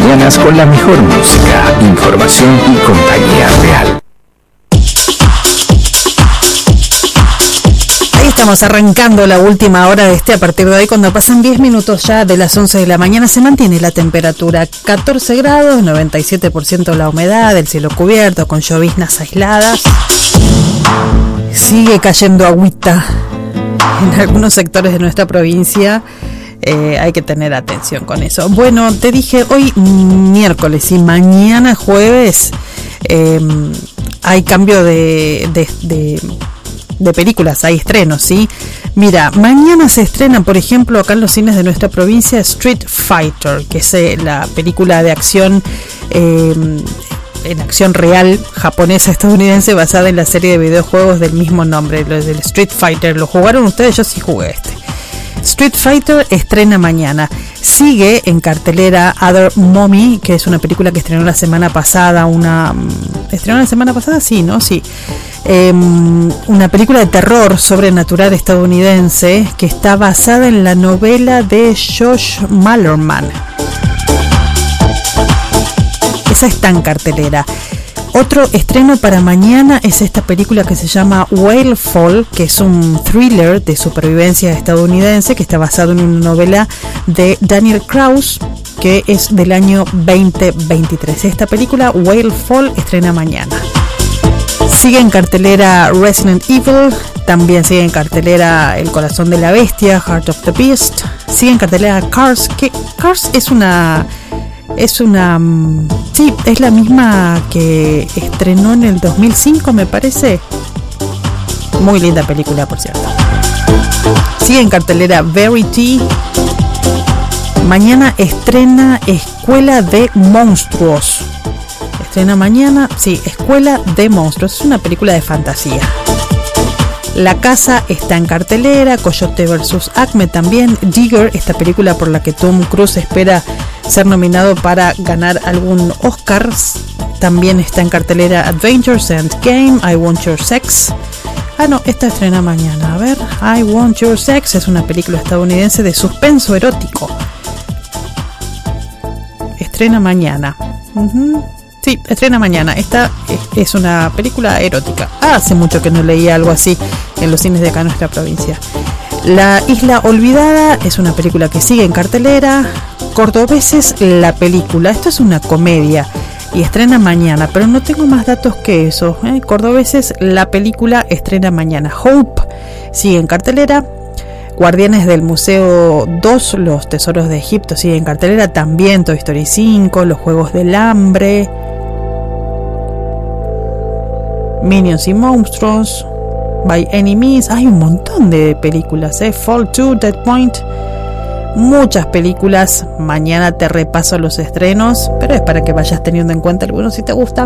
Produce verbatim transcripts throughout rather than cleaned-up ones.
mañanas con la mejor música, información y compañía real. Ahí estamos arrancando la última hora de este. A partir de hoy, cuando pasan diez minutos ya de las once de la mañana, se mantiene la temperatura catorce grados, noventa y siete por ciento la humedad, el cielo cubierto con lloviznas aisladas. Sigue cayendo agüita en algunos sectores de nuestra provincia. Eh, hay que tener atención con eso. Bueno, te dije hoy miércoles y mañana jueves eh, hay cambio de, de, de, de películas, hay estrenos, ¿sí? Mira, mañana se estrena, por ejemplo, acá en los cines de nuestra provincia, Street Fighter, que es eh, la película de acción eh, en acción real japonesa estadounidense basada en la serie de videojuegos del mismo nombre, los del Street Fighter. ¿Lo jugaron ustedes? Yo sí jugué este. Street Fighter estrena mañana. Sigue en cartelera Other Mommy, que es una película que estrenó la semana pasada. Una ¿Estrenó la semana pasada? Sí, ¿no? Sí. Eh, una película de terror sobrenatural estadounidense que está basada en la novela de Josh Malerman. Esa está en cartelera. Otro estreno para mañana es esta película que se llama Whale Fall, que es un thriller de supervivencia estadounidense que está basado en una novela de Daniel Krauss, que es del año veinte veintitrés. Esta película, Whale Fall, estrena mañana. Sigue en cartelera Resident Evil, también sigue en cartelera El corazón de la bestia, Heart of the Beast. Sigue en cartelera Cars, que Cars es una... Es una... Sí, es la misma que estrenó en el dos mil cinco, me parece. Muy linda película, por cierto. Sigue en cartelera Verity. Mañana estrena Escuela de Monstruos. Estrena mañana, sí, Escuela de Monstruos. Es una película de fantasía. La Casa está en cartelera. Coyote versus Acme también. Digger, esta película por la que Tom Cruise espera ser nominado para ganar algún Oscar, también está en cartelera. Adventures Endgame, I Want Your Sex. Ah, no, esta estrena mañana. A ver, I Want Your Sex es una película estadounidense de suspenso erótico. Estrena mañana. Uh-huh. Sí, estrena mañana. Esta es una película erótica. Ah, hace mucho que no leía algo así en los cines de acá en nuestra provincia. La Isla Olvidada es una película que sigue en cartelera. Cordobeses, la película. Esto es una comedia y estrena mañana, pero no tengo más datos que eso. ¿eh? Cordobeses, la película, estrena mañana. Hope sigue en cartelera. Guardianes del Museo dos, Los Tesoros de Egipto, sigue en cartelera. También Toy Story cinco, Los Juegos del Hambre, Minions y Monstruos, By Any Means. Hay un montón de películas, ¿eh? Fall to Dead Point. Muchas películas. Mañana te repaso los estrenos, pero es para que vayas teniendo en cuenta algunos si te gusta.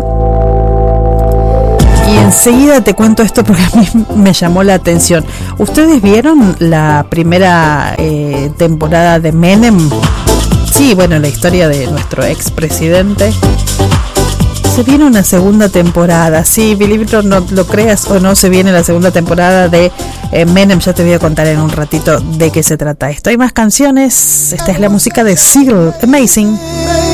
Y enseguida te cuento esto porque a mí me llamó la atención. ¿Ustedes vieron la primera eh, temporada de Menem? Sí, bueno, la historia de nuestro expresidente. Se viene una segunda temporada. Sí, believe it or not, lo creas o no, se viene la segunda temporada de eh, Menem. Ya te voy a contar en un ratito de qué se trata esto. Hay más canciones. Esta es la música de Seal, Amazing.